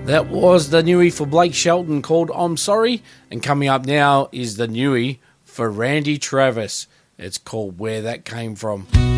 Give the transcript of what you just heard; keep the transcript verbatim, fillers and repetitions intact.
That was the newie for Blake Shelton called I'm Sorry. And coming up now is the newie for Randy Travis. It's called Where That Came From.